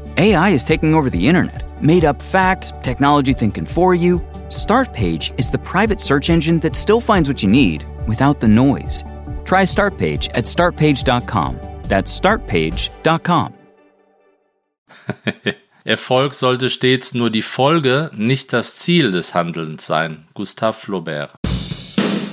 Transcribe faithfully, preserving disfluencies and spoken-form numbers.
A I is taking over the internet. Made up facts, technology thinking for you. Startpage is the private search engine that still finds what you need without the noise. Try Startpage at startpage dot com. That's startpage dot com. Erfolg sollte stets nur die Folge, nicht das Ziel des Handelns sein. Gustave Flaubert.